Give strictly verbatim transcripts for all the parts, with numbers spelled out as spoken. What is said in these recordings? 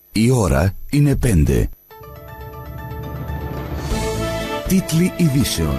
Η ώρα είναι πέντε. Τίτλοι ειδήσεων.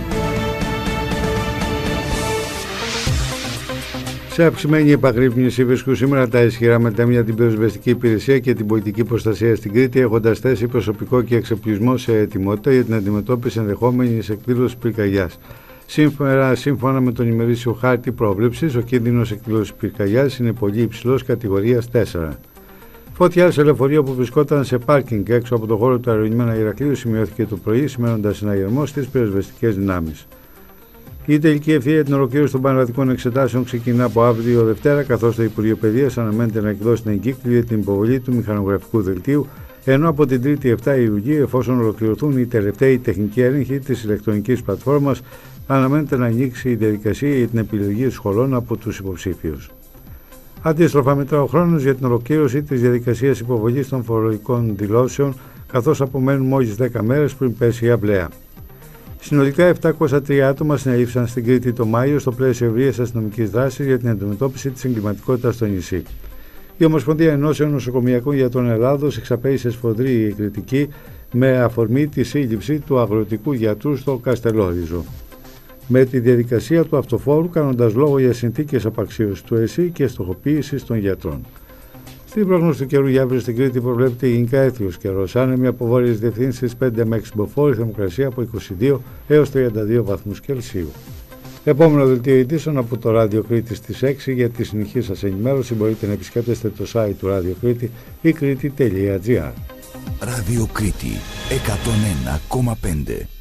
Σε αυξημένη επαγρύπνηση βρίσκουν σήμερα τα ισχυρά μετέμια την πυροσβεστική υπηρεσία και την πολιτική προστασία στην Κρήτη, έχοντας θέσει προσωπικό και εξοπλισμό σε ετοιμότητα για την αντιμετώπιση ενδεχόμενης εκδήλωσης πυρκαγιάς. Σήμερα, σύμφωνα με τον ημερήσιο χάρτη πρόβλεψης, ο κίνδυνος εκδήλωσης πυρκαγιάς είναι πολύ υψηλός, κατηγορίας τέσσερα. Φωτιά σε λεωφορείο που βρισκόταν σε πάρκινγκ έξω από το χώρο του αερολιμένα Ηρακλείου σημειώθηκε το πρωί, σημαίνοντας συναγερμό στις πυροσβεστικές δυνάμεις. Η τελική ευθεία για την ολοκλήρωση των πανελλαδικών εξετάσεων ξεκινά από αύριο Δευτέρα, καθώς το Υπουργείο Παιδείας αναμένεται να εκδώσει την εγκύκλιο για την υποβολή του μηχανογραφικού δελτίου, ενώ από την Τρίτη επτά Ιουλίου, εφόσον ολοκληρωθούν οι τελευταίοι τεχνικοί έλεγχοι της ηλεκτρονικής πλατφόρμας, αναμένεται να ανοίξει η διαδικασία για την επιλογή σχολών από τους υποψήφιους. Αντίστροφα, μετρά ο χρόνος για την ολοκλήρωση της διαδικασίας υποβολής των φορολογικών δηλώσεων, καθώς απομένουν μόλις δέκα μέρες πριν πέσει η αυλαία. Συνολικά επτακόσια τρία άτομα συνελήφθησαν στην Κρήτη το Μάιο στο πλαίσιο ευρείας αστυνομικής δράσης για την αντιμετώπιση της εγκληματικότητας στο νησί. Η Ομοσπονδία Ενώσεων Νοσοκομειακών Γιατρών Ελλάδος εξαπέλυσε σφοδρή κριτική με αφορμή τη σύλληψη του αγροτικού γιατρού στο Καστελόριζο, με τη διαδικασία του αυτοφόρου, κάνοντας λόγο για συνθήκες απαξίωσης του ΕΣΥ και στοχοποίησης των γιατρών. Στην πρόγνωση του καιρού για αύριο στην Κρήτη προβλέπεται γενικά έθριος καιρός, άνεμοι από βόρειες διευθύνσεις πέντε με έξι μποφόρ, θερμοκρασία από είκοσι δύο έως τριάντα δύο βαθμούς Κελσίου. Επόμενο δελτίο ειδήσεων από το Ράδιο Κρήτη στις έξι. Για τη συνεχή σας ενημέρωση μπορείτε να επισκέπτεστε το site του Ράδιο Κρήτη ή κρήτη τελεία τζι άρ. Ράδιο Κρήτη εκατόν ένα κόμμα πέντε.